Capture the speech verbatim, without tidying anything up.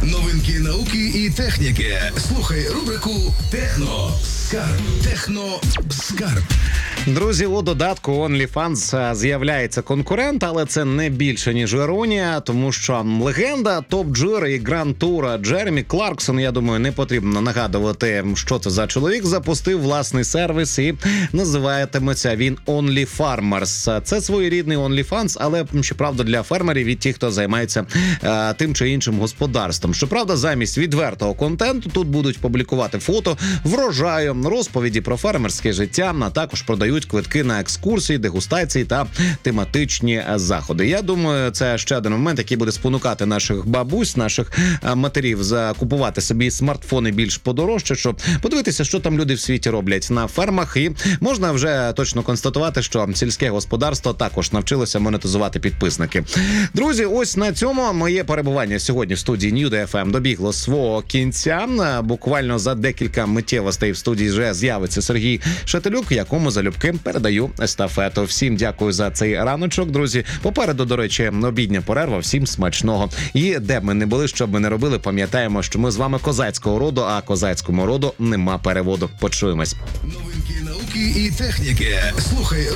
Новинки науки і техніки. Слухай рубрику «Техно Скарб». «Техно Скарб». Друзі, у додатку OnlyFans з'являється конкурент, але це не більше, ніж іронія, тому що легенда топ-джир і гранд-тура Джеремі Кларксон, я думаю, не потрібно нагадувати, що це за чоловік, запустив власний сервіс і називатиметься він OnlyFarmers. Це своєрідний OnlyFans, але, щоправда, для фермерів і ті, хто займається е, тим чи іншим господарством. Щоправда, замість відвертого контенту тут будуть публікувати фото врожаю, розповіді про фермерське життя, а також продають квитки на екскурсії, дегустації та тематичні заходи. Я думаю, це ще один момент, який буде спонукати наших бабусь, наших матерів закупувати собі смартфони більш подорожче, щоб подивитися, що там люди в світі роблять на фермах. І можна вже точно констатувати, що сільське господарство також навчилося монетизувати підписники. Друзі, ось на цьому моє перебування сьогодні в студії Ньюд еф ем добігло свого кінця. Буквально за декілька миттєвостей в студії вже з'явиться Сергій Шателюк, якому залюбки передаю естафету. Всім дякую за цей раночок, друзі. Попереду, до речі, обідня перерва. Всім смачного. І де б ми не були, що б ми не робили, пам'ятаємо, що ми з вами козацького роду, а козацькому роду нема переводу. Почуємось. Новинки науки і техніки. Слухай